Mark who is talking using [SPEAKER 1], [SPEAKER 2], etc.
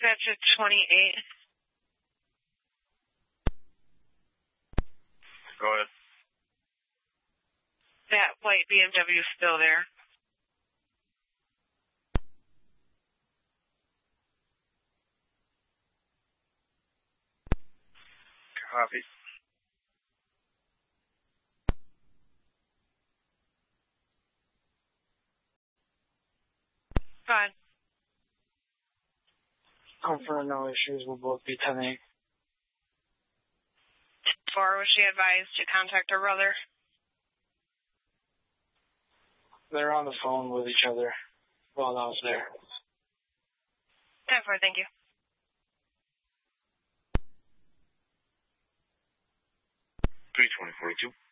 [SPEAKER 1] Dispatch at 28.
[SPEAKER 2] Go ahead.
[SPEAKER 1] That white BMW is still there.
[SPEAKER 2] Copy.
[SPEAKER 1] Fine.
[SPEAKER 3] Confirm no issues. We'll both be 10-8.
[SPEAKER 1] 4, was she advised to contact her brother?
[SPEAKER 3] They're on the phone with each other while I was there.
[SPEAKER 1] 10-4, thank you.
[SPEAKER 2] 32042.